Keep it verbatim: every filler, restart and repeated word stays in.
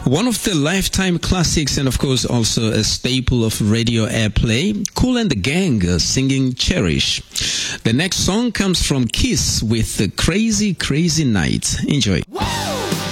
One of the lifetime classics and of course also a staple of radio airplay, Kool and the Gang uh, singing Cherish. The next song comes from Kiss with the Crazy Crazy Night. Enjoy. Whoa!